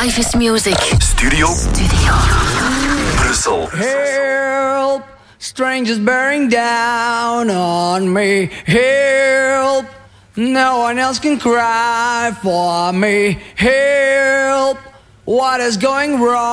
Life is Music. Studio Brussel. Help, strangers bearing down on me. Help, no one else can cry for me. Help, what is going wrong?